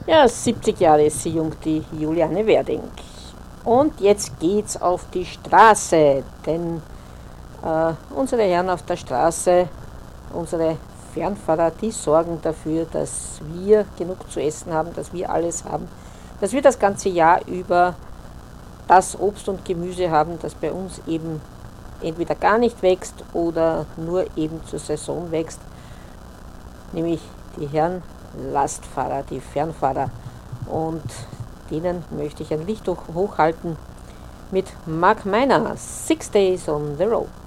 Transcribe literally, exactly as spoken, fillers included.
Ja, siebzig Jahre ist sie jung, die Juliane Werding. Und jetzt geht's auf die Straße, denn äh, unsere Herren auf der Straße, unsere Fernfahrer, die sorgen dafür, dass wir genug zu essen haben, dass wir alles haben, dass wir das ganze Jahr über das Obst und Gemüse haben, das bei uns eben entweder gar nicht wächst oder nur eben zur Saison wächst, nämlich die Herren Lastfahrer, die Fernfahrer. Und denen möchte ich ein Licht hoch hochhalten mit Mark Miner, Six Days on the Road.